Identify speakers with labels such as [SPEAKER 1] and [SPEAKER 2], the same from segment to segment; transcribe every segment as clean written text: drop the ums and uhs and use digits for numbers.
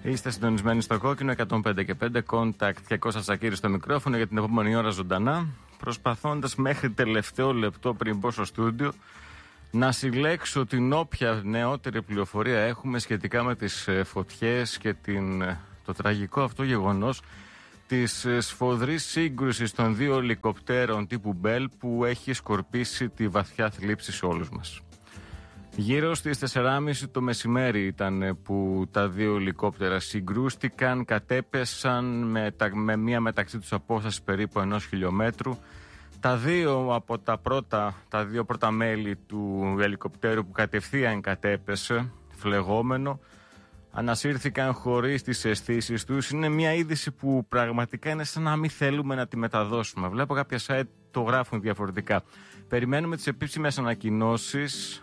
[SPEAKER 1] Είστε συντονισμένοι στο κόκκινο 105 και 5 Contact και Κώστας Τσακίρης στο μικρόφωνο για την επόμενη ώρα ζωντανά, προσπαθώντας μέχρι τελευταίο λεπτό πριν μπω στο στούντιο να συλλέξω την όποια νεότερη πληροφορία έχουμε σχετικά με τις φωτιές και το τραγικό αυτό γεγονός της σφοδρής σύγκρουσης των δύο ελικοπτέρων τύπου Bell που έχει σκορπίσει τη βαθιά θλίψη σε όλους μας. Γύρω στις 4.30 το μεσημέρι ήταν που τα δύο ελικόπτερα συγκρούστηκαν, κατέπεσαν με μία μεταξύ τους απόσταση περίπου 1 χιλιόμετρου. Τα δύο πρώτα μέλη του ελικοπτέρου που κατευθείαν κατέπεσε, φλεγόμενο, ανασύρθηκαν χωρίς τις αισθήσεις τους. Είναι μια είδηση που πραγματικά είναι σαν να μην θέλουμε να τη μεταδώσουμε. Βλέπω κάποια site το γράφουν διαφορετικά. Περιμένουμε τις επίσημες ανακοινώσεις.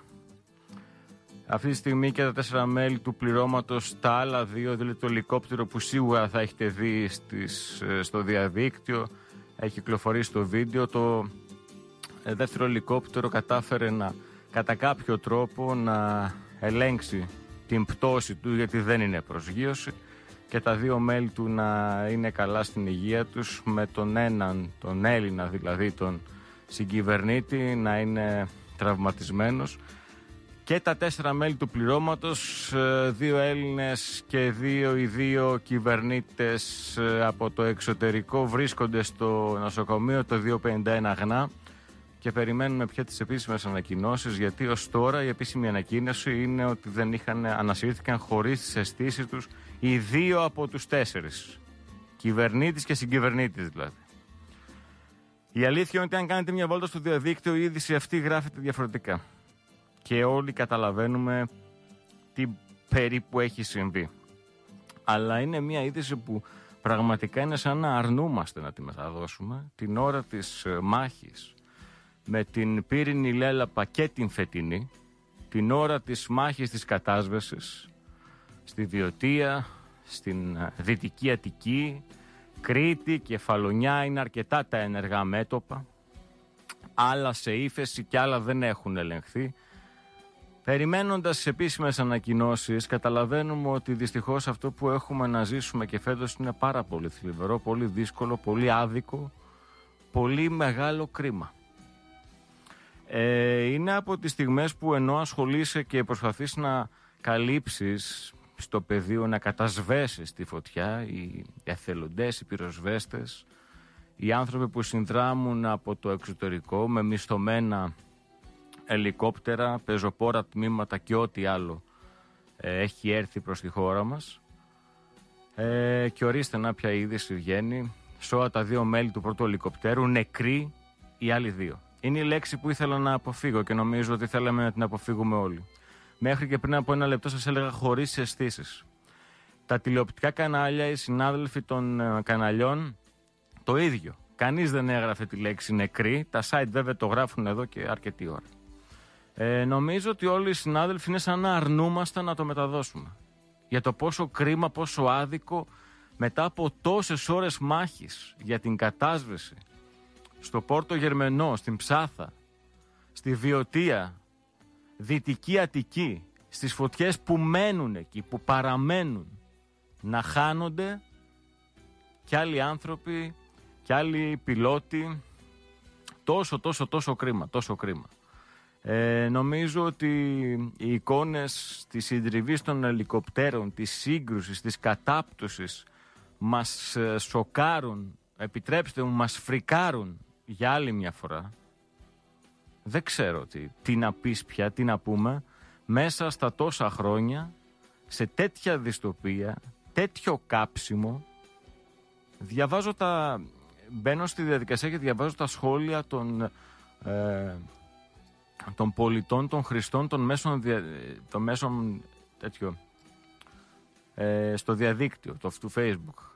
[SPEAKER 1] Αυτή τη στιγμή και τα 4 μέλη του πληρώματος, τα άλλα δύο, δηλαδή το ελικόπτερο που σίγουρα θα έχετε δει στο διαδίκτυο, έχει κυκλοφορήσει το βίντεο. Το δεύτερο ελικόπτερο κατάφερε κατά κάποιο τρόπο να ελέγξει την πτώση του, γιατί δεν είναι προσγείωση, και τα δύο μέλη του να είναι καλά στην υγεία τους, με τον έναν, τον Έλληνα δηλαδή, τον συγκυβερνήτη, να είναι τραυματισμένος. Και τα 4 μέλη του πληρώματος, 2 Έλληνες και οι δύο κυβερνήτες από το εξωτερικό, βρίσκονται στο νοσοκομείο το 251 Γνά και περιμένουμε πια τις επίσημες ανακοινώσεις, γιατί ως τώρα η επίσημη ανακοίνωση είναι ότι ανασύρθηκαν χωρίς τις αισθήσεις τους οι 2 από τους 4, κυβερνήτης και συγκυβερνήτης δηλαδή. Η αλήθεια είναι ότι αν κάνετε μια βόλτα στο διαδίκτυο, η είδηση αυτή γράφεται διαφορετικά και όλοι καταλαβαίνουμε τι περίπου έχει συμβεί. Αλλά είναι μια είδηση που πραγματικά είναι σαν να αρνούμαστε να τη μεταδώσουμε την ώρα της μάχης με την πύρινη λέλαπα και την φετινή, την ώρα της μάχης της κατάσβεσης στη Βιωτία, στην Δυτική Αττική, Κρήτη, Κεφαλονιά. Είναι αρκετά τα ενεργά μέτωπα, άλλα σε ύφεση και άλλα δεν έχουν ελεγχθεί. Περιμένοντας τις επίσημες ανακοινώσεις, καταλαβαίνουμε ότι δυστυχώς αυτό που έχουμε να ζήσουμε και φέτος είναι πάρα πολύ θλιβερό, πολύ δύσκολο, πολύ άδικο, πολύ μεγάλο κρίμα. Είναι από τις στιγμές που ενώ ασχολείσαι και προσπαθείς να καλύψεις στο πεδίο, να κατασβέσεις τη φωτιά, οι εθελοντές, οι πυροσβέστες, οι άνθρωποι που συνδράμουν από το εξωτερικό με μισθωμένα ελικόπτερα, πεζοπόρα τμήματα και ό,τι άλλο έχει έρθει προς τη χώρα μας, και ορίστε να ποια είδηση βγαίνει. Σώα τα 2 μέλη του πρώτου ελικοπτέρου, νεκροί οι άλλοι 2. Είναι η λέξη που ήθελα να αποφύγω και νομίζω ότι θέλαμε να την αποφύγουμε όλοι. Μέχρι και πριν από 1 λεπτό σας έλεγα χωρίς αισθήσεις. Τα τηλεοπτικά κανάλια, οι συνάδελφοι των καναλιών, το ίδιο. Κανείς δεν έγραφε τη λέξη νεκροί. Τα site βέβαια το γράφουν εδώ και αρκετή ώρα. Νομίζω ότι όλοι οι συνάδελφοι είναι σαν να αρνούμαστε να το μεταδώσουμε. Για το πόσο κρίμα, πόσο άδικο, μετά από τόσες ώρες μάχης για την κατάσβεση στο Πόρτο Γερμενό, στην Ψάθα, στη Βιωτία, Δυτική Αττική, στις φωτιές που μένουν εκεί, που παραμένουν, να χάνονται κι άλλοι άνθρωποι κι άλλοι πιλότοι. Τόσο κρίμα. Νομίζω ότι οι εικόνες της συντριβής των ελικοπτέρων, της σύγκρουσης, της κατάπτωσης μας σοκάρουν, επιτρέψτε μου, μας φρικάρουν για άλλη μια φορά. Δεν ξέρω τι να πεις πια, τι να πούμε μέσα στα τόσα χρόνια, σε τέτοια δυστοπία, τέτοιο κάψιμο. Μπαίνω στη διαδικασία και διαβάζω τα σχόλια των πολιτών, των χρηστών, των μέσων τέτοιο, στο διαδίκτυο, του Facebook.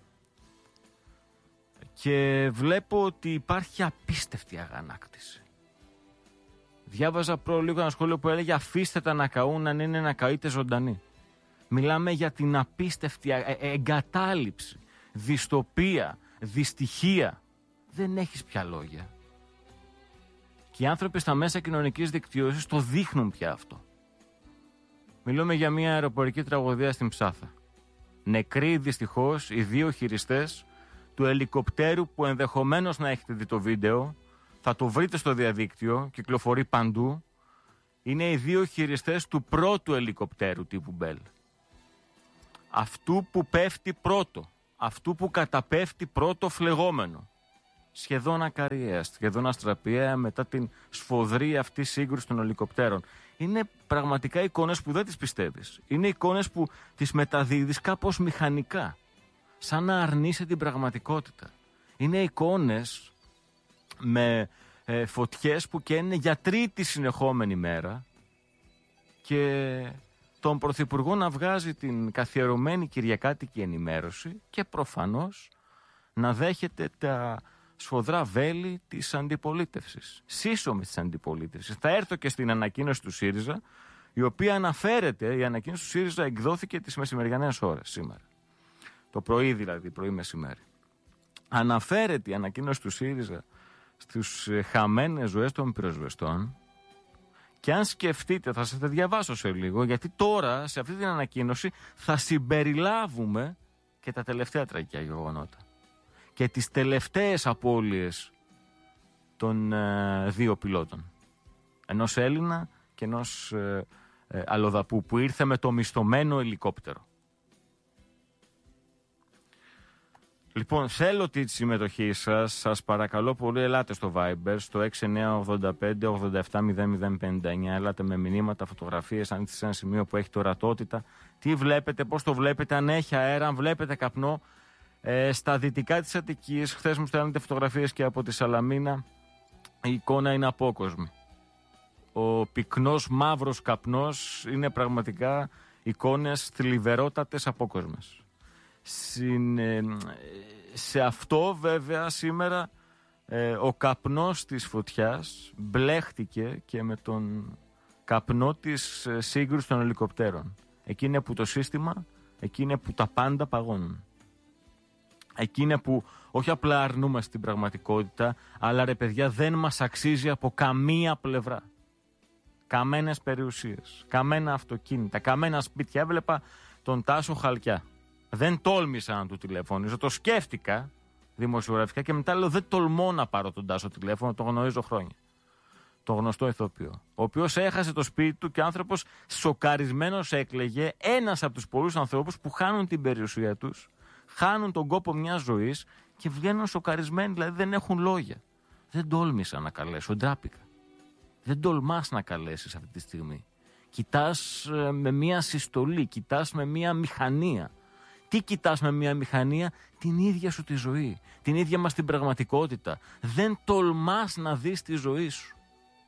[SPEAKER 1] Και βλέπω ότι υπάρχει απίστευτη αγανάκτηση. Διάβαζα λίγο ένα σχόλιο που έλεγε αφήστε τα να καούν, αν είναι να καείτε ζωντανοί. Μιλάμε για την απίστευτη εγκατάλειψη, δυστοπία, δυστυχία. Δεν έχεις πια λόγια. Και οι άνθρωποι στα μέσα κοινωνικής δικτύωσης το δείχνουν πια αυτό. Μιλούμε για μια αεροπορική τραγωδία στην Ψάθα. Νεκροί δυστυχώς οι 2 χειριστές του ελικοπτέρου που ενδεχομένως να έχετε δει το βίντεο. Θα το βρείτε στο διαδίκτυο, κυκλοφορεί παντού. Είναι οι 2 χειριστές του πρώτου ελικοπτέρου τύπου Bell. Αυτού που πέφτει πρώτο, αυτού που καταπέφτει πρώτο φλεγόμενο. Σχεδόν ακαριέα, σχεδόν αστραπιαία μετά την σφοδρή αυτή σύγκρουση των ελικοπτέρων. Είναι πραγματικά εικόνες που δεν τις πιστεύεις. Είναι εικόνες που τις μεταδίδεις κάπως μηχανικά. Σαν να αρνείσαι την πραγματικότητα. Είναι εικόνες με φωτιές που καίνε για 3η συνεχόμενη μέρα και τον Πρωθυπουργό να βγάζει την καθιερωμένη κυριακάτικη ενημέρωση και προφανώς να δέχεται τα σφοδρά βέλη της αντιπολίτευσης. Σύσσωμης της αντιπολίτευσης. Θα έρθω και στην ανακοίνωση του ΣΥΡΙΖΑ, η οποία αναφέρεται, η ανακοίνωση του ΣΥΡΙΖΑ εκδόθηκε τις μεσημεριανές ώρες σήμερα. Το πρωί δηλαδή, πρωί μεσημέρι. Αναφέρεται η ανακοίνωση του ΣΥΡΙΖΑ στους χαμένες ζωές των πυροσβεστών και αν σκεφτείτε, θα σας τα διαβάσω σε λίγο, γιατί τώρα σε αυτή την ανακοίνωση θα συμπεριλάβουμε και τα τελευταία τραγικά γεγονότα και τις τελευταίες απώλειες των 2 πιλότων. Ενός Έλληνα και ενός αλλοδαπού που ήρθε με το μισθωμένο ελικόπτερο. Λοιπόν, θέλω τη συμμετοχή σας. Σας παρακαλώ πολύ, ελάτε στο Viber, στο 6985-870059. Ελάτε με μηνύματα, φωτογραφίες, αν είστε σε ένα σημείο που έχετε ορατότητα. Τι βλέπετε, πώς το βλέπετε, αν έχει αέρα, αν βλέπετε καπνό. Στα δυτικά της Αττικής, χθες μου στέλνετε φωτογραφίες και από τη Σαλαμίνα. Η εικόνα είναι απόκοσμη. Ο πυκνός μαύρος καπνός είναι πραγματικά εικόνες θλιβερότατες απόκοσμες. Σε αυτό βέβαια σήμερα ο καπνός της φωτιάς μπλέχτηκε και με τον καπνό της σύγκρουσης των ελικοπτέρων. Εκεί είναι που το σύστημα, εκεί είναι που τα πάντα παγώνουν. Εκεί είναι που όχι απλά αρνούμαστε την πραγματικότητα, αλλά ρε παιδιά δεν μας αξίζει από καμία πλευρά. Καμένες περιουσίες, καμένα αυτοκίνητα, καμένα σπίτια. Έβλεπα τον Τάσο Χαλκιά. Δεν τόλμησα να του τηλεφωνήσω, το σκέφτηκα δημοσιογραφικά και μετά λέω δεν τολμώ να πάρω τον Τάσο τηλέφωνο, τον γνωρίζω χρόνια. Τον γνωστό ηθοποιό, ο οποίος έχασε το σπίτι του και ο άνθρωπος σοκαρισμένος έκλαιγε, ένας από τους πολλούς ανθρώπους που χάνουν την περιουσία τους, χάνουν τον κόπο μιας ζωής και βγαίνουν σοκαρισμένοι, δηλαδή δεν έχουν λόγια. Δεν τόλμησα να καλέσω, ντράπηκα. Δεν τολμάς να καλέσεις αυτή τη στιγμή. Κοιτάς με μια συστολή, κοιτάς με μια μηχανία. Τι κοιτάς με μια μηχανία? Την ίδια σου τη ζωή, την ίδια μας την πραγματικότητα. Δεν τολμάς να δεις τη ζωή σου.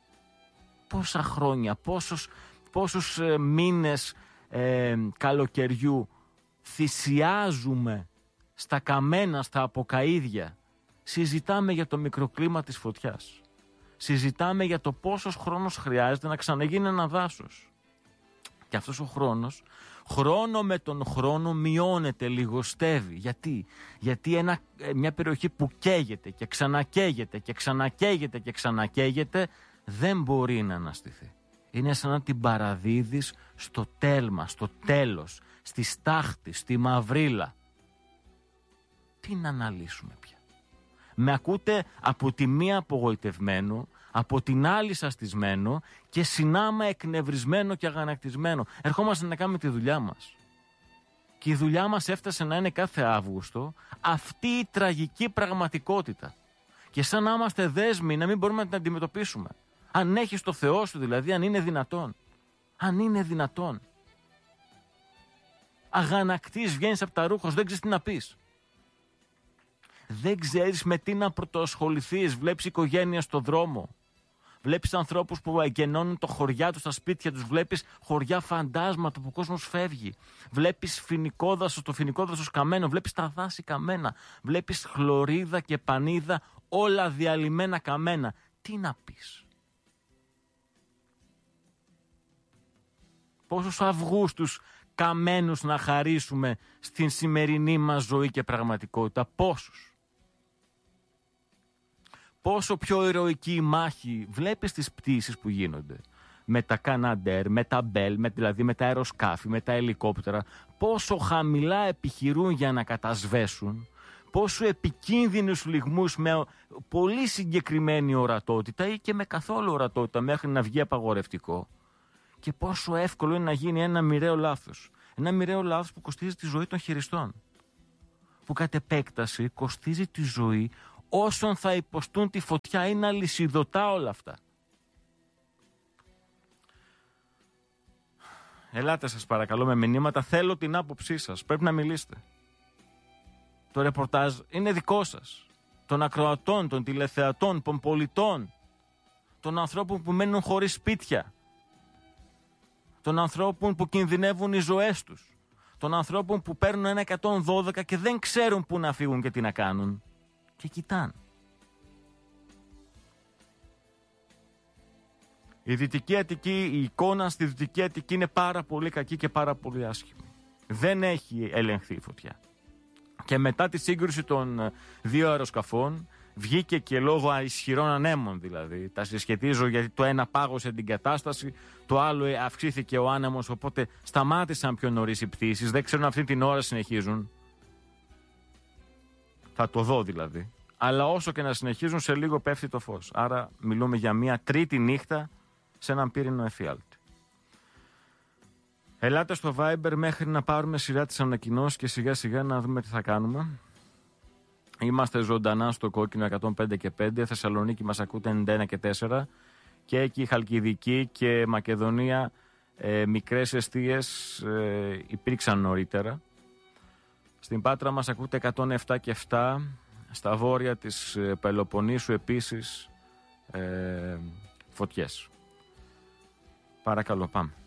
[SPEAKER 1] Πόσα χρόνια, πόσους μήνες καλοκαιριού θυσιάζουμε στα καμένα, στα αποκαΐδια. Συζητάμε για το μικροκλίμα της φωτιάς. Συζητάμε για το πόσος χρόνος χρειάζεται να ξαναγίνει ένα δάσος. Και αυτός ο χρόνος, χρόνο με τον χρόνο μειώνεται, λιγοστεύει. Γιατί μια περιοχή που καίγεται και ξανακαίγεται και ξανακαίγεται και ξανακαίγεται δεν μπορεί να αναστηθεί. Είναι σαν να την παραδίδεις στο τέλμα, στο τέλος, στη στάχτη, στη μαυρίλα. Τι να αναλύσουμε πια? Με ακούτε από τη μία απογοητευμένο, από την άλλη σαστισμένο και συνάμα εκνευρισμένο και αγανακτισμένο. Ερχόμαστε να κάνουμε τη δουλειά μας. Και η δουλειά μας έφτασε να είναι κάθε Αύγουστο αυτή η τραγική πραγματικότητα. Και σαν να είμαστε δέσμοι να μην μπορούμε να την αντιμετωπίσουμε. Αν έχεις το Θεό σου δηλαδή, αν είναι δυνατόν. Αν είναι δυνατόν. Αγανακτής, βγαίνεις από τα ρούχα σου, δεν ξέρεις τι να πεις. Δεν ξέρεις με τι να πρωτοασχοληθείς. Βλέπεις οικογένεια στο δρόμο. Βλέπεις ανθρώπους που εγκαινώνουν το χωριά τους, τα σπίτια τους. Βλέπεις χωριά φαντάσματα που ο κόσμος φεύγει. Βλέπεις φοινικό δάσος, το φοινικό δάσος καμένο. Βλέπεις τα δάση καμένα. Βλέπεις χλωρίδα και πανίδα, όλα διαλυμένα καμένα. Τι να πεις? Πόσους Αυγούστους καμένους να χαρίσουμε στην σημερινή μας ζωή και πραγματικότητα? Πόσους? Πόσο πιο ηρωική η μάχη. Βλέπεις τις πτήσεις που γίνονται. με τα Καναντέρ, με τα Μπέλ, δηλαδή με τα αεροσκάφη, με τα ελικόπτερα, πόσο χαμηλά επιχειρούν για να κατασβέσουν, πόσο επικίνδυνους λιγμούς με πολύ συγκεκριμένη ορατότητα ή και με καθόλου ορατότητα μέχρι να βγει απαγορευτικό, και πόσο εύκολο είναι να γίνει ένα μοιραίο λάθος. Ένα μοιραίο λάθος που κοστίζει τη ζωή των χειριστών, που κατ' επέκταση κοστίζει τη ζωή όσων θα υποστούν τη φωτιά. Είναι αλυσιδωτά όλα αυτά. Ελάτε σας παρακαλώ με μηνύματα, θέλω την άποψή σας, πρέπει να μιλήσετε. Το ρεπορτάζ είναι δικό σας, των ακροατών, των τηλεθεατών, των πολιτών, των ανθρώπων που μένουν χωρίς σπίτια, των ανθρώπων που κινδυνεύουν οι ζωές τους, των ανθρώπων που παίρνουν ένα 112 και δεν ξέρουν πού να φύγουν και τι να κάνουν και κοιτάνε. Η Δυτική Αττική, η εικόνα στη Δυτική Αττική είναι πάρα πολύ κακή και πάρα πολύ άσχημη. Δεν έχει ελεγχθεί η φωτιά. Και μετά τη σύγκρουση των δύο αεροσκαφών βγήκε και λόγω ισχυρών ανέμων, δηλαδή. Τα συσχετίζω γιατί το ένα πάγωσε την κατάσταση, το άλλο αυξήθηκε ο άνεμος, οπότε σταμάτησαν πιο νωρίς οι πτήσεις. Δεν ξέρουν αυτή την ώρα συνεχίζουν. Θα το δω δηλαδή. Αλλά όσο και να συνεχίζουν, σε λίγο πέφτει το φως. Άρα μιλούμε για μια τρίτη νύχτα σε έναν πύρινο εφιάλτη. Ελάτε στο Viber μέχρι να πάρουμε σειρά τις ανακοινώσεις και σιγά σιγά να δούμε τι θα κάνουμε. Είμαστε ζωντανά στο κόκκινο 105 και 5, Θεσσαλονίκη μας ακούτε 91 και 4 και εκεί Χαλκιδική και Μακεδονία μικρές εστίες υπήρξαν νωρίτερα. Στην Πάτρα μας ακούτε 107 και 7, στα βόρεια της Πελοποννήσου επίσης φωτιές. Παρακαλώ, πάμε.